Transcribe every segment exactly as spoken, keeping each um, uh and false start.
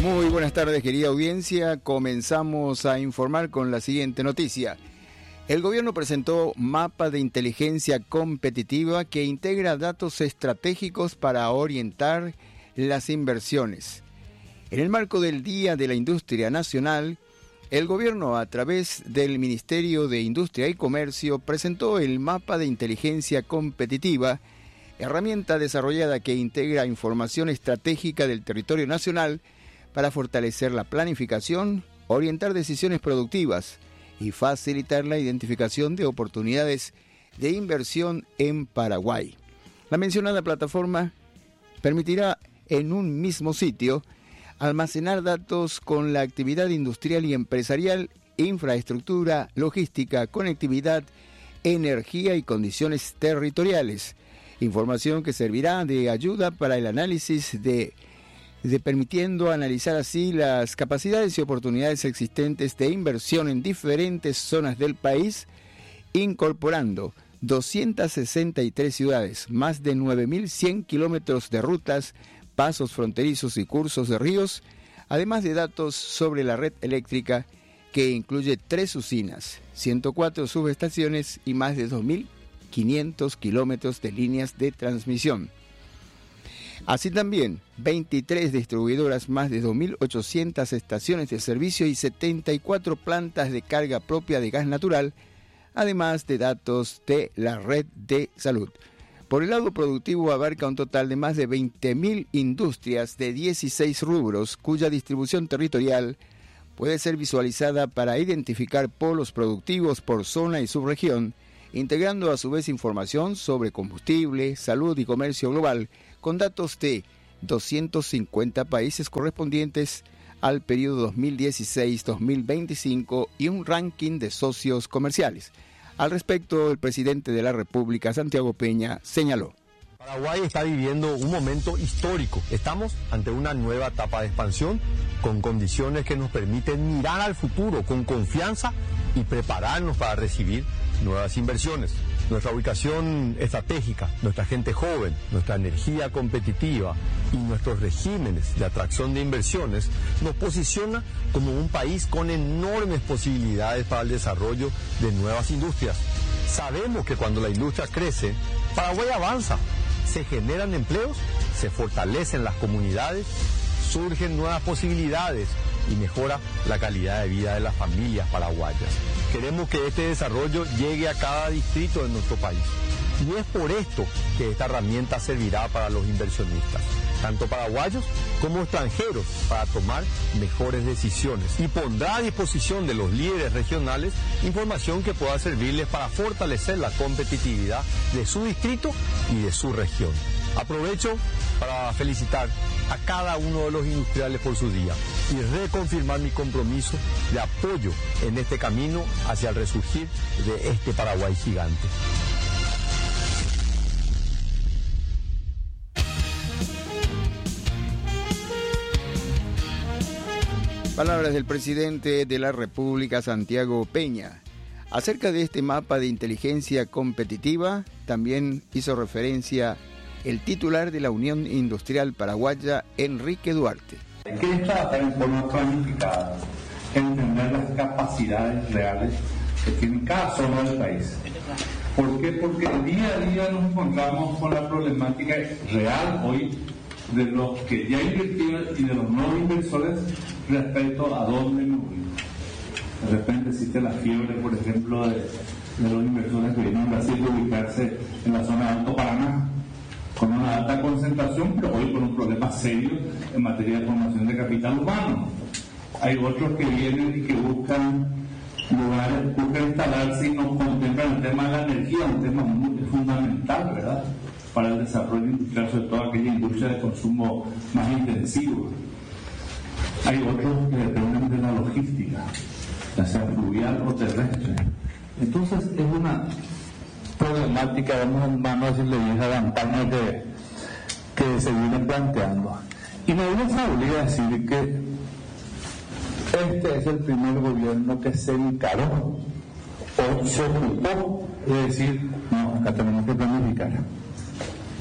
Muy buenas tardes, querida audiencia. Comenzamos a informar con la siguiente noticia. El gobierno presentó mapa de inteligencia competitiva que integra datos estratégicos para orientar las inversiones. En el marco del Día de la Industria Nacional, el gobierno, a través del Ministerio de Industria y Comercio, presentó el mapa de inteligencia competitiva, herramienta desarrollada que integra información estratégica del territorio nacional para fortalecer la planificación, orientar decisiones productivas y facilitar la identificación de oportunidades de inversión en Paraguay. La mencionada plataforma permitirá en un mismo sitio almacenar datos con la actividad industrial y empresarial, infraestructura, logística, conectividad, energía y condiciones territoriales. Información que servirá de ayuda para el análisis de de permitiendo analizar así las capacidades y oportunidades existentes de inversión en diferentes zonas del país, incorporando doscientas sesenta y tres ciudades, más de nueve mil cien kilómetros de rutas, pasos fronterizos y cursos de ríos, además de datos sobre la red eléctrica que incluye tres usinas, ciento cuatro subestaciones y más de dos mil quinientos kilómetros de líneas de transmisión. Así también, veintitrés distribuidoras, más de dos mil ochocientas estaciones de servicio y setenta y cuatro plantas de carga propia de gas natural, además de datos de la red de salud. Por el lado productivo, abarca un total de más de veinte mil industrias de dieciséis rubros, cuya distribución territorial puede ser visualizada para identificar polos productivos por zona y subregión, integrando a su vez información sobre combustible, salud y comercio global, con datos de doscientos cincuenta países correspondientes al periodo dos mil dieciséis a dos mil veinticinco y un ranking de socios comerciales. Al respecto, el presidente de la República, Santiago Peña, señaló: Paraguay está viviendo un momento histórico. Estamos ante una nueva etapa de expansión con condiciones que nos permiten mirar al futuro con confianza y prepararnos para recibir nuevas inversiones. Nuestra ubicación estratégica, nuestra gente joven, nuestra energía competitiva y nuestros regímenes de atracción de inversiones nos posiciona como un país con enormes posibilidades para el desarrollo de nuevas industrias. Sabemos que cuando la industria crece, Paraguay avanza, se generan empleos, se fortalecen las comunidades, surgen nuevas posibilidades y mejora la calidad de vida de las familias paraguayas. Queremos que este desarrollo llegue a cada distrito de nuestro país. Y es por esto que esta herramienta servirá para los inversionistas, tanto paraguayos como extranjeros, para tomar mejores decisiones, y pondrá a disposición de los líderes regionales información que pueda servirles para fortalecer la competitividad de su distrito y de su región. Aprovecho para felicitar a cada uno de los industriales por su día y reconfirmar mi compromiso de apoyo en este camino hacia el resurgir de este Paraguay gigante. Palabras del presidente de la República, Santiago Peña. Acerca de este mapa de inteligencia competitiva, también hizo referencia el titular de la Unión Industrial Paraguaya, Enrique Duarte. ¿Qué es tratar en forma planificada? Entender las capacidades reales que tiene cada zona del país. ¿Por qué? Porque día a día nos encontramos con la problemática real hoy de los que ya invirtieron y de los nuevos inversores respecto a dónde me ubico. De repente existe la fiebre, por ejemplo, de, de los inversores que vienen a Brasil a ubicarse en la zona de Alto Paraná, con una alta concentración, pero hoy con un problema serio en materia de formación de capital humano. Hay otros que vienen y que buscan lugares, buscan instalarse y no contemplan el tema de la energía, un tema muy fundamental, ¿verdad?, para el desarrollo industrial, sobre todo aquella industria de consumo más intensivo. Hay otros que dependen de la logística, ya sea fluvial o terrestre. Entonces es una problemática, vamos a decirle vieja campaña que, que se viene planteando. Y me viene a obligar a decir que este es el primer gobierno que se encaró o se ocupó de decir, no, acá tenemos que planificar.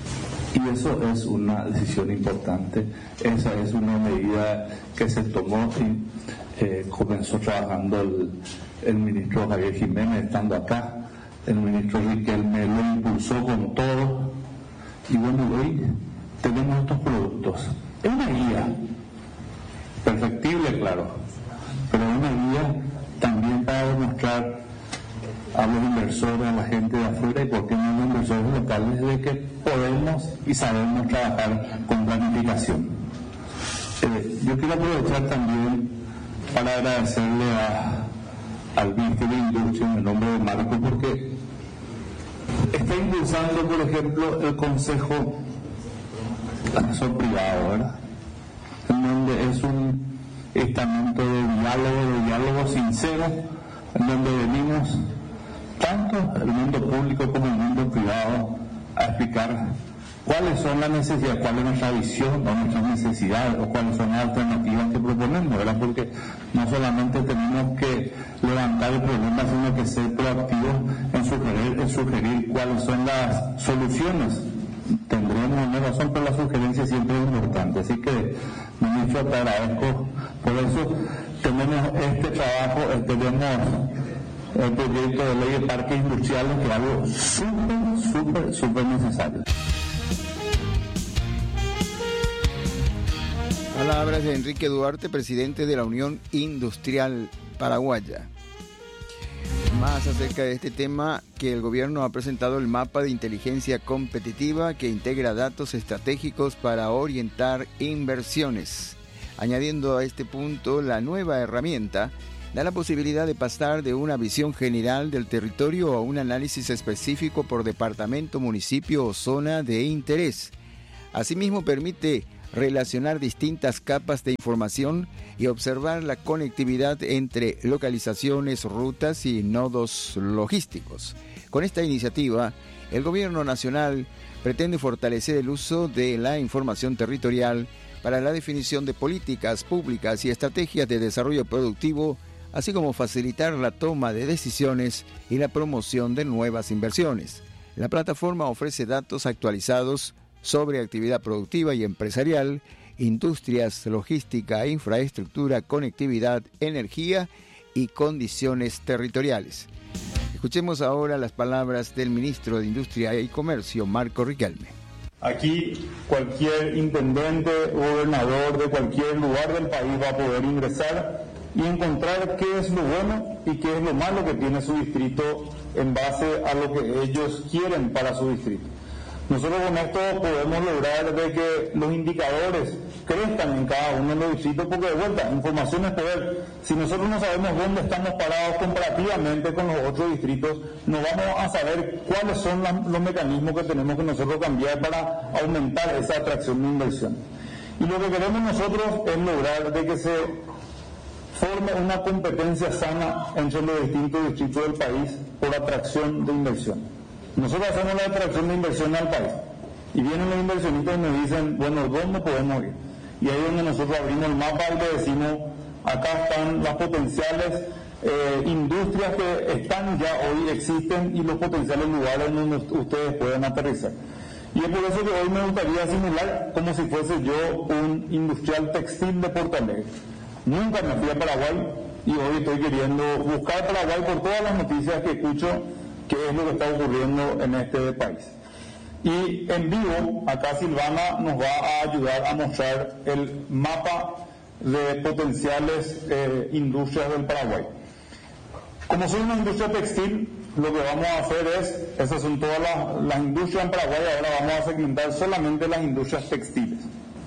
Y eso es una decisión importante, esa es una medida que se tomó y eh, comenzó trabajando el, el ministro Javier Jiménez estando acá, el ministro Riquelme lo impulsó con todo, y bueno, hoy tenemos estos productos. Es una guía, perfectible, claro, pero es una guía también para demostrar a los inversores, a la gente de afuera y por qué no los inversores locales, de que podemos y sabemos trabajar con planificación. Eh, yo quiero aprovechar también para agradecerle a, al Ministerio de Industria en el nombre de Marco, porque está impulsando, por ejemplo, el Consejo Asesor Privado, ¿verdad? En donde es un estamento de diálogo, de diálogo sincero, en donde venimos tanto el mundo público como el mundo privado a explicar cuáles son las necesidades, cuál es nuestra visión o nuestras necesidades o cuáles son las alternativas que proponemos, ¿verdad? Porque no solamente tenemos que levantar el problema, sino que ser proactivos en sugerir, en sugerir cuáles son las soluciones. Tendremos una razón, pero la sugerencia siempre es importante. Así que, ministro, te agradezco por eso. Tenemos este trabajo, eh, tenemos el proyecto de ley de parques industriales, que es algo súper, súper, súper necesario. Palabras de Enrique Duarte, presidente de la Unión Industrial Paraguaya. Más acerca de este tema, que el gobierno ha presentado el mapa de inteligencia competitiva que integra datos estratégicos para orientar inversiones. Añadiendo a este punto, la nueva herramienta da la posibilidad de pasar de una visión general del territorio a un análisis específico por departamento, municipio o zona de interés. Asimismo, permite relacionar distintas capas de información y observar la conectividad entre localizaciones, rutas y nodos logísticos. Con esta iniciativa, el Gobierno Nacional pretende fortalecer el uso de la información territorial para la definición de políticas públicas y estrategias de desarrollo productivo, así como facilitar la toma de decisiones y la promoción de nuevas inversiones. La plataforma ofrece datos actualizados sobre actividad productiva y empresarial, industrias, logística, infraestructura, conectividad, energía y condiciones territoriales. Escuchemos ahora las palabras del ministro de Industria y Comercio, Marco Riquelme. Aquí cualquier intendente o gobernador de cualquier lugar del país va a poder ingresar y encontrar qué es lo bueno y qué es lo malo que tiene su distrito en base a lo que ellos quieren para su distrito. Nosotros con esto podemos lograr de que los indicadores crezcan en cada uno de los distritos, porque de vuelta, información es poder. Si nosotros no sabemos dónde estamos parados comparativamente con los otros distritos, no vamos a saber cuáles son las, los mecanismos que tenemos que nosotros cambiar para aumentar esa atracción de inversión. Y lo que queremos nosotros es lograr de que se forme una competencia sana entre los distintos distritos del país por atracción de inversión. Nosotros hacemos la atracción de inversión al país y vienen los inversionistas y nos dicen, bueno, ¿dónde podemos ir? Y ahí es donde nosotros abrimos el mapa y le decimos, acá están las potenciales eh, industrias que están ya hoy, existen, y los potenciales lugares donde ustedes pueden aterrizar. Y es por eso que hoy me gustaría simular como si fuese yo un industrial textil de Porto Alegre. Nunca me fui a Paraguay y hoy estoy queriendo buscar Paraguay por todas las noticias que escucho, qué es lo que está ocurriendo en este país. Y en vivo, acá Silvana nos va a ayudar a mostrar el mapa de potenciales eh, industrias del Paraguay. Como soy una industria textil, lo que vamos a hacer es, esas son todas las, las industrias en Paraguay, ahora vamos a segmentar solamente las industrias textiles.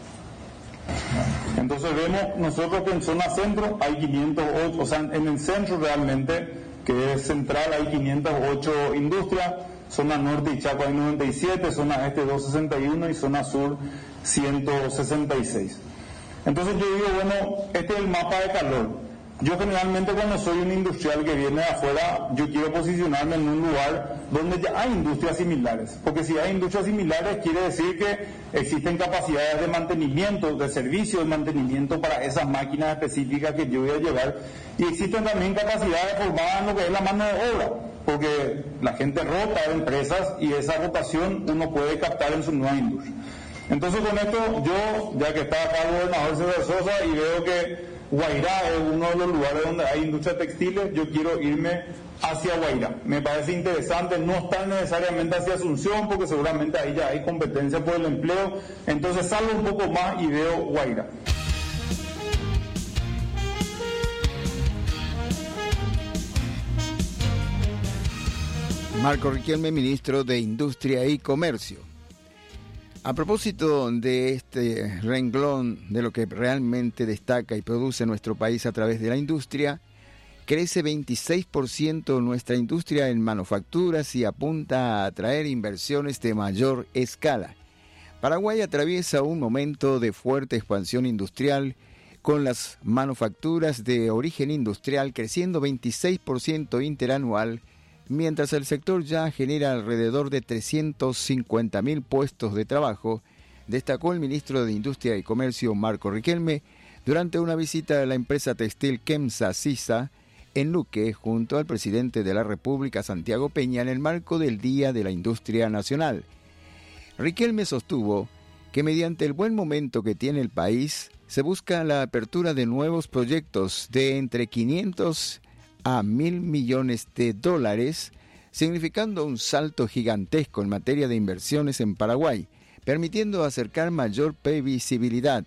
Entonces vemos nosotros que en zona centro hay quinientos ocho, o sea, en el centro realmente, que es central, hay quinientas ocho industrias, zona norte y Chaco hay noventa y siete, zona este doscientos sesenta y uno y zona sur ciento sesenta y seis. Entonces yo digo, bueno, este es el mapa de calor. Yo generalmente cuando soy un industrial que viene de afuera, yo quiero posicionarme en un lugar donde ya hay industrias similares, porque si hay industrias similares quiere decir que existen capacidades de mantenimiento, de servicio de mantenimiento para esas máquinas específicas que yo voy a llevar, y existen también capacidades formadas en lo que es la mano de obra, porque la gente rota de empresas y esa rotación uno puede captar en su nueva industria. Entonces con esto yo, ya que está acá el gobernador César Sosa y veo que Guairá es uno de los lugares donde hay industria textiles, yo quiero irme hacia Guairá. Me parece interesante, no estar necesariamente hacia Asunción, porque seguramente ahí ya hay competencia por el empleo, entonces salgo un poco más y veo Guairá. Marco Riquelme, ministro de Industria y Comercio. A propósito de este renglón de lo que realmente destaca y produce nuestro país a través de la industria, crece veintiséis por ciento nuestra industria en manufacturas y apunta a atraer inversiones de mayor escala. Paraguay atraviesa un momento de fuerte expansión industrial, con las manufacturas de origen industrial creciendo veintiséis por ciento interanual, mientras el sector ya genera alrededor de trescientos cincuenta mil puestos de trabajo, destacó el ministro de Industria y Comercio Marco Riquelme durante una visita a la empresa textil Kemsa Sisa en Luque junto al presidente de la República Santiago Peña en el marco del Día de la Industria Nacional. Riquelme sostuvo que mediante el buen momento que tiene el país se busca la apertura de nuevos proyectos de entre quinientos a mil millones de dólares, significando un salto gigantesco en materia de inversiones en Paraguay, permitiendo acercar mayor previsibilidad,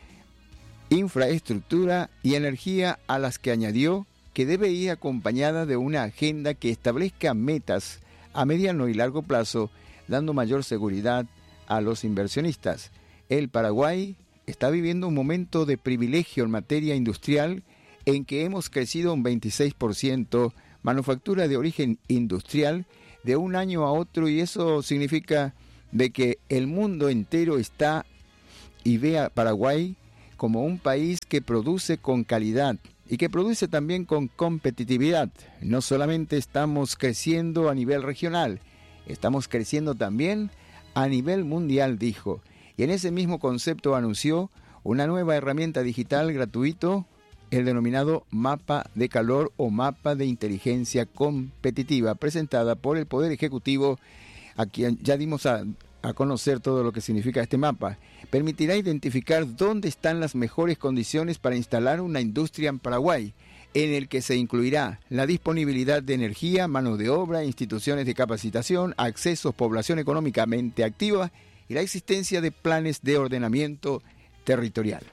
infraestructura y energía, a las que añadió que debe ir acompañada de una agenda que establezca metas a mediano y largo plazo, dando mayor seguridad a los inversionistas. El Paraguay está viviendo un momento de privilegio en materia industrial, en que hemos crecido un veintiséis por ciento, manufactura de origen industrial, de un año a otro, y eso significa de que el mundo entero está y ve a Paraguay como un país que produce con calidad y que produce también con competitividad. No solamente estamos creciendo a nivel regional, estamos creciendo también a nivel mundial, dijo. Y en ese mismo concepto anunció una nueva herramienta digital gratuito, el denominado Mapa de Calor o Mapa de Inteligencia Competitiva, presentada por el Poder Ejecutivo, a quien ya dimos a, a conocer todo lo que significa este mapa. Permitirá identificar dónde están las mejores condiciones para instalar una industria en Paraguay, en el que se incluirá la disponibilidad de energía, mano de obra, instituciones de capacitación, accesos, población económicamente activa y la existencia de planes de ordenamiento territorial.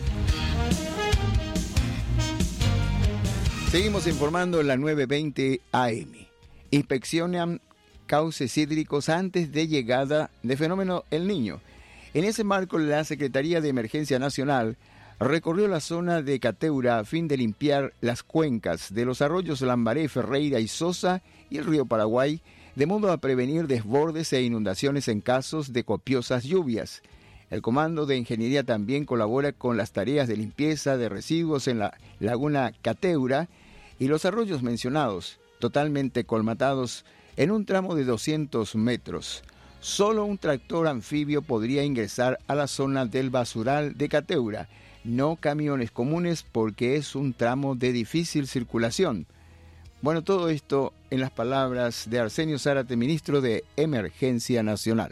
Seguimos informando en la nueve veinte A M. Inspeccionan cauces hídricos antes de llegada de fenómeno El Niño. En ese marco, la Secretaría de Emergencia Nacional recorrió la zona de Cateura a fin de limpiar las cuencas de los arroyos Lambaré, Ferreira y Sosa y el río Paraguay, de modo a prevenir desbordes e inundaciones en casos de copiosas lluvias. El Comando de Ingeniería también colabora con las tareas de limpieza de residuos en la laguna Cateura y los arroyos mencionados, totalmente colmatados en un tramo de doscientos metros. Solo un tractor anfibio podría ingresar a la zona del basural de Cateura, no camiones comunes, porque es un tramo de difícil circulación. Bueno, todo esto en las palabras de Arsenio Zárate, ministro de Emergencia Nacional.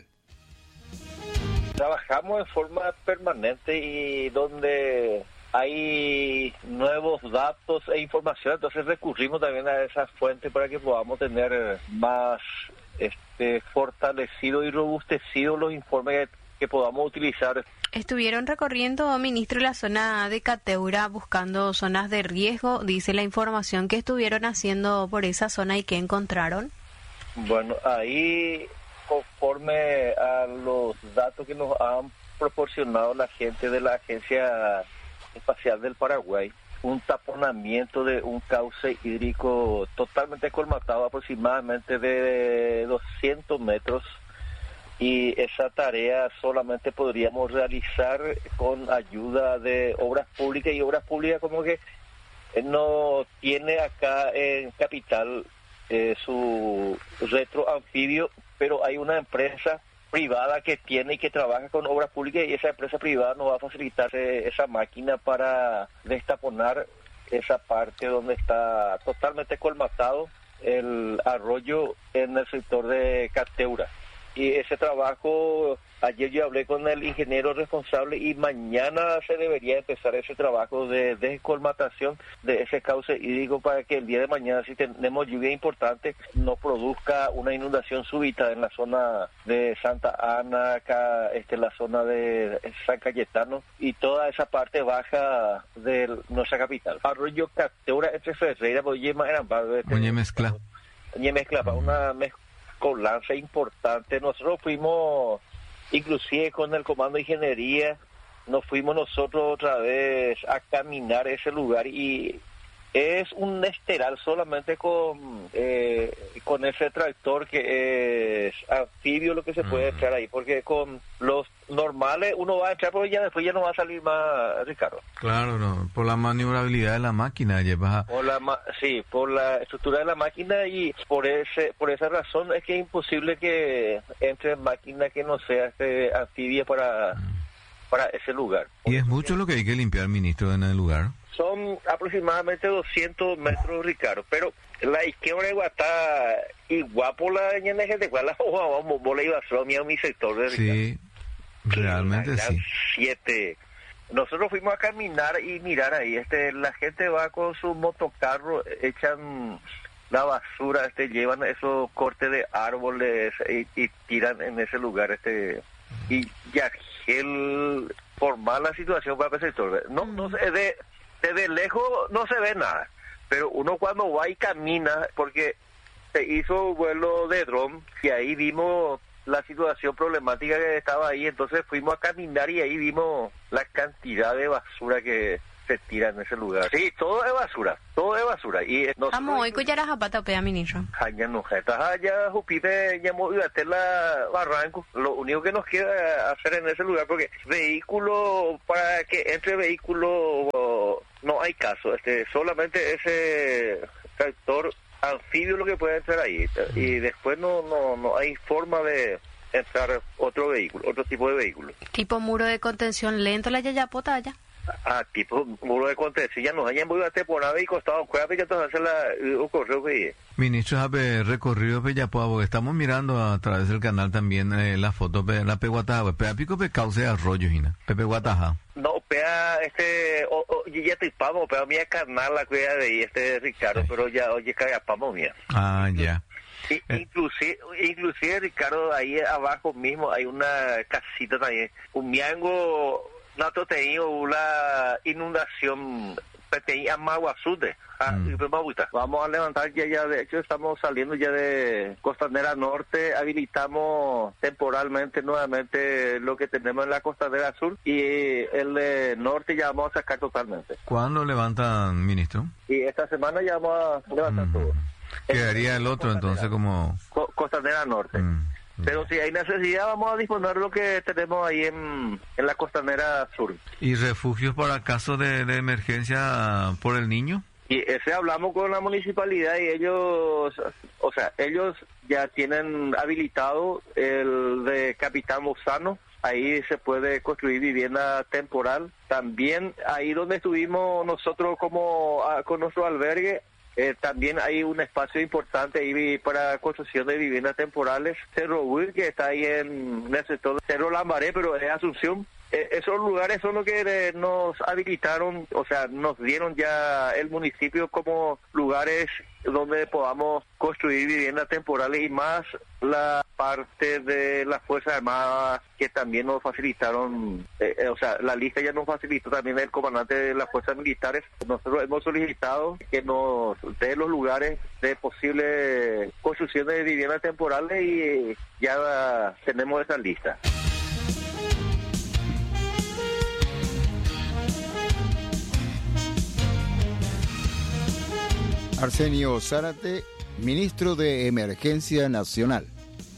Trabajamos en forma permanente y donde hay nuevos datos e información, entonces recurrimos también a esas fuentes para que podamos tener más este, fortalecido y robustecido los informes que, que podamos utilizar. Estuvieron recorriendo, ministro, la zona de Cateura buscando zonas de riesgo. Dice la información que estuvieron haciendo por esa zona y qué encontraron. Bueno, ahí, conforme a los datos que nos han proporcionado la gente de la Agencia Espacial del Paraguay, un taponamiento de un cauce hídrico totalmente colmatado, aproximadamente de doscientos metros, y esa tarea solamente podríamos realizar con ayuda de obras públicas, y obras públicas como que no tiene acá en Capital eh, su retro anfibio, pero hay una empresa privada que tiene y que trabaja con obras públicas, y esa empresa privada nos va a facilitar eh, esa máquina para destaponar esa parte donde está totalmente colmatado el arroyo en el sector de Cateura. Y ese trabajo, ayer yo hablé con el ingeniero responsable y mañana se debería empezar ese trabajo de descolmatación de ese cauce hídrico para que el día de mañana, si tenemos lluvia importante, no produzca una inundación súbita en la zona de Santa Ana, acá, este, la zona de San Cayetano y toda esa parte baja de nuestra capital. Arroyo Cateura entre Ferreira, Boyema, Erambarbe. Oye, mezcla. Oye, mezcla, para una mezcla. Con lanza importante. Nosotros fuimos, inclusive con el Comando de Ingeniería, nos fuimos nosotros otra vez a caminar ese lugar y es un esteral solamente con eh, con ese tractor que es anfibio lo que se puede echar ahí, porque con los normales uno va a echar, porque ya después ya no va a salir más, Ricardo. Claro, no, por la maniobrabilidad de la máquina llevas a... Por la ma sí, por la estructura de la máquina y por ese por esa razón es que es imposible que entre máquina que no sea este anfibia para, mm. para ese lugar. ¿Y es mucho lo que hay que limpiar, ministro, en el lugar? Son aproximadamente doscientos metros, Ricardo, pero la izquierda está igual por la ñeneje de cual la vamos bola y basomia mi sector de Ricardo. Sí, realmente sí. Siete. Nosotros fuimos a caminar y mirar ahí, este, la gente va con su motocarro, echan la basura, este, llevan esos cortes de árboles y, y tiran en ese lugar, este, y ya el por mala situación para el sector. No, no sé, de desde lejos no se ve nada, pero uno cuando va y camina, porque se hizo vuelo de dron y ahí vimos la situación problemática que estaba ahí, entonces fuimos a caminar y ahí vimos la cantidad de basura que se tira en ese lugar. Sí, todo es basura, todo es basura. Y vamos hoy cuya zapata pea ministro. Allá no está, allá Jupiter ya hemos ido a la Barranco. Lo único que nos queda hacer en ese lugar, porque vehículo, para que entre vehículo no hay caso, este solamente ese tractor anfibio lo que puede entrar ahí y después no no no hay forma de entrar otro vehículo, otro tipo de vehículo. Tipo muro de contención lento la yayapota allá. Ah, tipo muro de contención, ya nos hayan vuelto a temporada y costado cueva que entonces hacer la un correo que ministro sabe recorrido Peyapoa, porque estamos mirando a través del canal también eh, la foto de la Peguataja, pea pico pe cauce de arroyo, Gina, Pepe Guataja. No, pea este, o, o, ya te pamo, pea mía carnal la cuida de ahí, este Ricardo, sí. Pero ya, oye, caga pamo mía. Ah, ya. Y, eh. Inclusive, inclusive Ricardo, ahí abajo mismo hay una casita también, un miango. Nosotros teníamos una inundación pequeña Maguazude. Mm. Vamos a levantar ya, ya, de hecho estamos saliendo ya de Costanera Norte, habilitamos temporalmente nuevamente lo que tenemos en la Costanera Sur y el de Norte ya vamos a sacar totalmente. ¿Cuándo levantan, ministro? Y esta semana ya vamos a levantar mm. todo. Quedaría el, el otro entonces como... Co Costanera Norte. Mm. Pero si hay necesidad, vamos a disponer lo que tenemos ahí en, en la Costanera Sur. ¿Y refugios para casos de, de emergencia por el niño? Y ese hablamos con la municipalidad y ellos, o sea, ellos ya tienen habilitado el de Capitán Lozano. Ahí se puede construir vivienda temporal. También ahí donde estuvimos nosotros como a, con nuestro albergue, Eh, también hay un espacio importante ahí para construcción de viviendas temporales. Cerro Huil, que está ahí en, en el sector de Cerro Lambaré, pero es Asunción. Eh, esos lugares son los que eh, nos habilitaron, o sea, nos dieron ya el municipio como lugares donde podamos construir viviendas temporales y más la parte de las Fuerzas Armadas que también nos facilitaron, eh, eh, o sea, la lista ya nos facilitó también el comandante de las Fuerzas Militares. Nosotros hemos solicitado que nos dé los lugares de posible construcción de viviendas temporales y ya tenemos esa lista. Arsenio Zárate, ministro de Emergencia Nacional.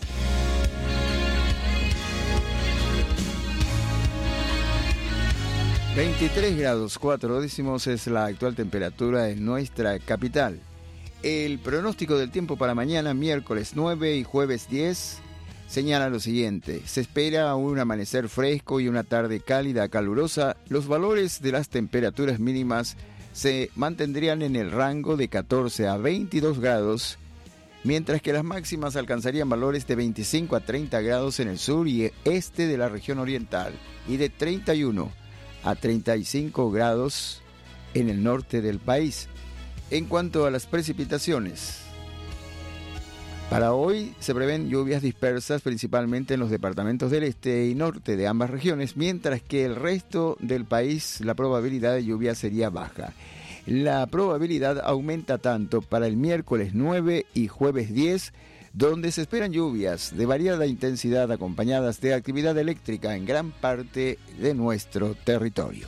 veintitrés grados cuatro décimos es la actual temperatura en nuestra capital. El pronóstico del tiempo para mañana, miércoles nueve y jueves diez, señala lo siguiente. Se espera un amanecer fresco y una tarde cálida, calurosa. Los valores de las temperaturas mínimas se mantendrían en el rango de catorce a veintidós grados mientras que las máximas alcanzarían valores de veinticinco a treinta grados en el sur y este de la región oriental y de treinta y uno a treinta y cinco grados en el norte del país. En cuanto a las precipitaciones, para hoy se prevén lluvias dispersas principalmente en los departamentos del este y norte de ambas regiones, mientras que el resto del país la probabilidad de lluvia sería baja. La probabilidad aumenta tanto para el miércoles nueve y jueves diez, donde se esperan lluvias de variada intensidad acompañadas de actividad eléctrica en gran parte de nuestro territorio.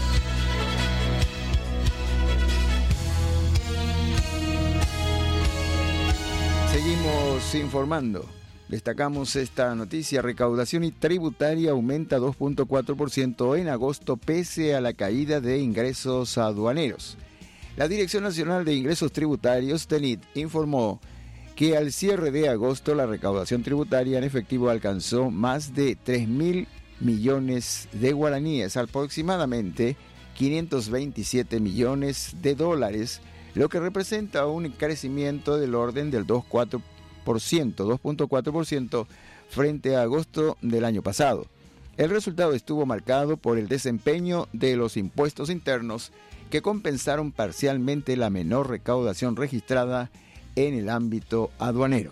Seguimos informando. Destacamos esta noticia: recaudación y tributaria aumenta dos punto cuatro por ciento en agosto pese a la caída de ingresos aduaneros. La Dirección Nacional de Ingresos Tributarios, DENIT, informó que al cierre de agosto la recaudación tributaria en efectivo alcanzó más de tres mil millones de guaraníes, aproximadamente quinientos veintisiete millones de dólares, lo que representa un crecimiento del orden del dos punto cuatro por ciento, dos punto cuatro por ciento frente a agosto del año pasado. El resultado estuvo marcado por el desempeño de los impuestos internos, que compensaron parcialmente la menor recaudación registrada en el ámbito aduanero.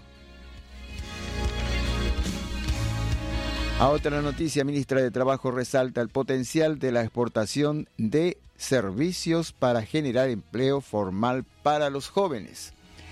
A otra noticia, ministra de Trabajo resalta el potencial de la exportación de servicios para generar empleo formal para los jóvenes.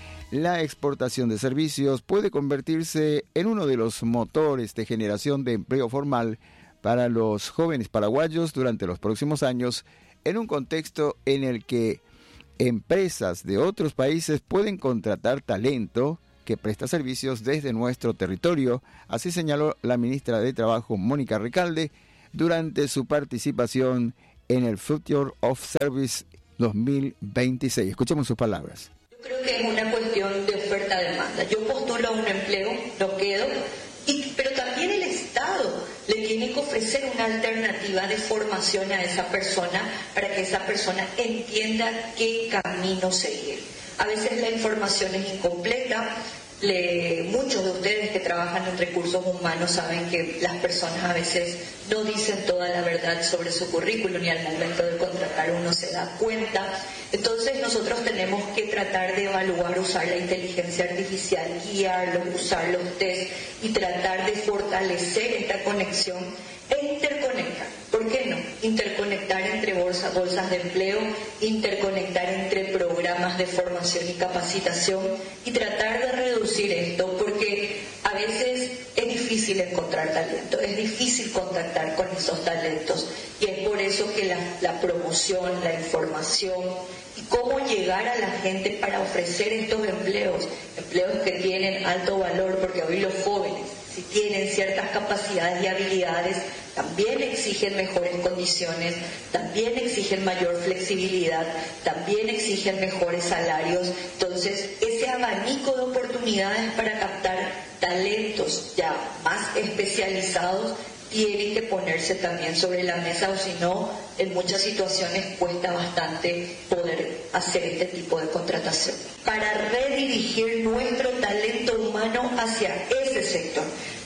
La exportación de servicios puede convertirse en uno de los motores de generación de empleo formal para los jóvenes paraguayos durante los próximos años, en un contexto en el que empresas de otros países pueden contratar talento que presta servicios desde nuestro territorio, así señaló la ministra de Trabajo, Mónica Recalde, durante su participación en el Future of Service dos mil veintiséis. Escuchemos sus palabras. Yo creo que es una cuestión de oferta-demanda. Yo postulo a un empleo, lo quedo, y, pero también el Estado le tiene que ofrecer una alternativa de formación a esa persona para que esa persona entienda qué camino seguir. A veces la información es incompleta. Le, muchos de ustedes que trabajan en recursos humanos saben que las personas a veces no dicen toda la verdad sobre su currículum y al momento de contratar uno se da cuenta. Entonces nosotros tenemos que tratar de evaluar, usar la inteligencia artificial, guiarlos, usar los test y tratar de fortalecer esta conexión e interconectar. ¿Por qué no? Interconectar entre bolsas, bolsas de empleo, interconectar entre programas de formación y capacitación y tratar de reducir esto, porque a veces es difícil encontrar talento, es difícil contactar con esos talentos y es por eso que la, la promoción, la información y cómo llegar a la gente para ofrecer estos empleos, empleos que tienen alto valor, porque hoy los jóvenes, si tienen ciertas capacidades y habilidades, también exigen mejores condiciones, también exigen mayor flexibilidad, también exigen mejores salarios. Entonces, ese abanico de oportunidades para captar talentos ya más especializados tiene que ponerse también sobre la mesa, o si no, en muchas situaciones cuesta bastante poder hacer este tipo de contratación. Para redirigir nuestro talento humano hacia ese sector,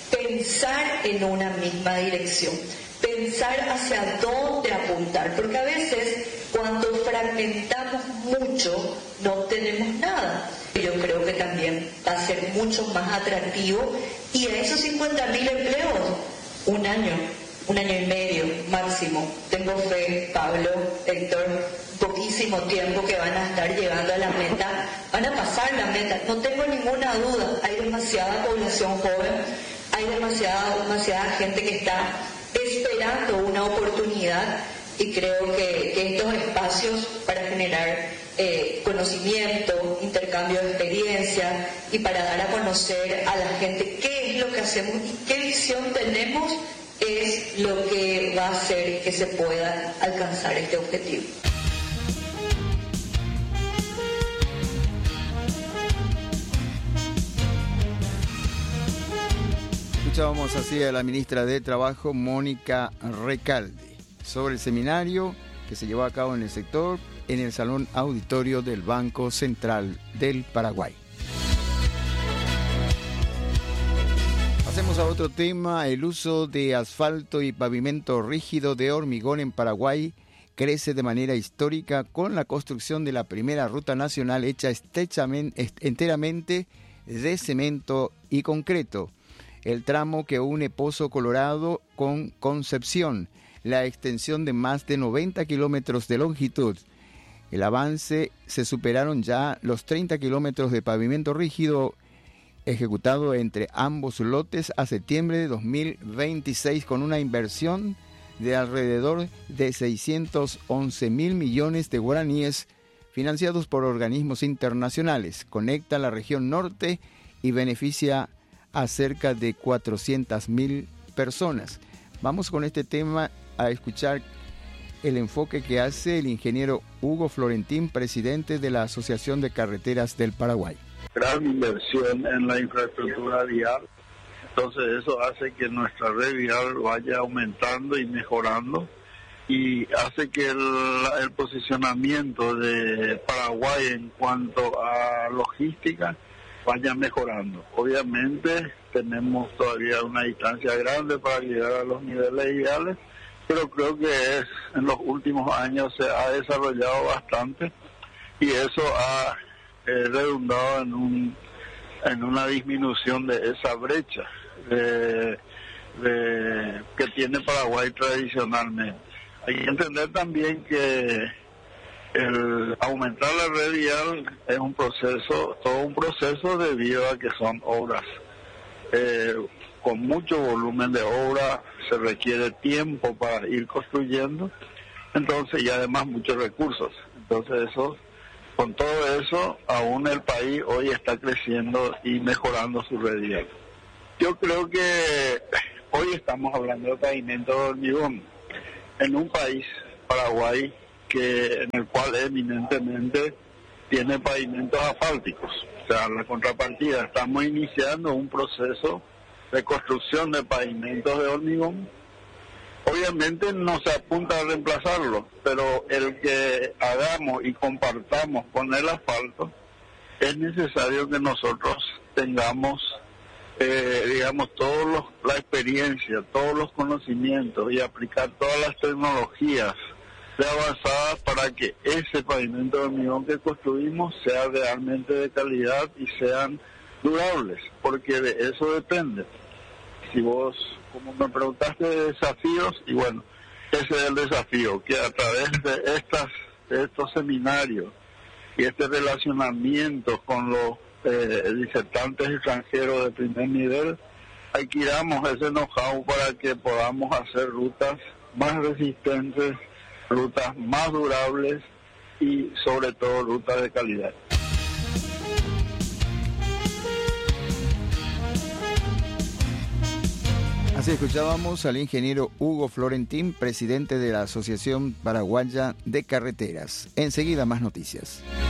pensar en una misma dirección, pensar hacia dónde apuntar, porque a veces cuando fragmentamos mucho no obtenemos nada. Yo creo que también va a ser mucho más atractivo, y a esos cincuenta mil empleos, un año, un año y medio máximo, tengo fe, Pablo, Héctor, poquísimo tiempo que van a estar llegando a la meta, van a pasar la meta, no tengo ninguna duda. Hay demasiada población joven, hay demasiada, demasiada gente que está esperando una oportunidad, y creo que, que estos espacios para generar eh, conocimiento, intercambio de experiencia y para dar a conocer a la gente qué es lo que hacemos y qué visión tenemos es lo que va a hacer que se pueda alcanzar este objetivo. Escuchábamos así a la ministra de Trabajo, Mónica Recalde, sobre el seminario que se llevó a cabo en el sector, en el Salón Auditorio del Banco Central del Paraguay. Pasemos a otro tema. El uso de asfalto y pavimento rígido de hormigón en Paraguay crece de manera histórica con la construcción de la primera ruta nacional hecha enteramente de cemento y concreto. El tramo que une Pozo Colorado con Concepción, la extensión de más de noventa kilómetros de longitud. El avance se superaron ya los treinta kilómetros de pavimento rígido ejecutado entre ambos lotes a septiembre de dos mil veintiséis con una inversión de alrededor de seiscientos once mil millones de guaraníes financiados por organismos internacionales. Conecta la región norte y beneficia a cerca de cuatrocientas mil personas. Vamos con este tema a escuchar el enfoque que hace el ingeniero Hugo Florentín, presidente de la Asociación de Carreteras del Paraguay. Gran inversión en la infraestructura vial, entonces eso hace que nuestra red vial vaya aumentando y mejorando y hace que el, el posicionamiento de Paraguay en cuanto a logística vaya mejorando. Obviamente tenemos todavía una distancia grande para llegar a los niveles ideales, pero creo que es, en los últimos años se ha desarrollado bastante y eso ha eh, redundado en un en una disminución de esa brecha de, de, que tiene Paraguay tradicionalmente. Hay que entender también que el aumentar la red vial es un proceso, todo un proceso debido a que son obras eh, con mucho volumen de obra, se requiere tiempo para ir construyendo, entonces y además muchos recursos. Entonces eso, con todo eso, aún el país hoy está creciendo y mejorando su red vial. Yo creo que hoy estamos hablando de pavimento de hormigón en un país, Paraguay, que en el cual eminentemente tiene pavimentos asfálticos. O sea, la contrapartida, estamos iniciando un proceso de construcción de pavimentos de hormigón. Obviamente no se apunta a reemplazarlo, pero el que hagamos y compartamos con el asfalto, es necesario que nosotros tengamos, eh, digamos, todos los, la experiencia, todos los conocimientos y aplicar todas las tecnologías de avanzadas para que ese pavimento de hormigón que construimos sea realmente de calidad y sean durables, porque de eso depende. Si vos, como me preguntaste de desafíos, y bueno, ese es el desafío, que a través de estas de estos seminarios y este relacionamiento con los eh, disertantes extranjeros de primer nivel, adquiramos ese know-how para que podamos hacer rutas más resistentes, rutas más durables y sobre todo rutas de calidad. Así escuchábamos al ingeniero Hugo Florentín, presidente de la Asociación Paraguaya de Carreteras. Enseguida más noticias.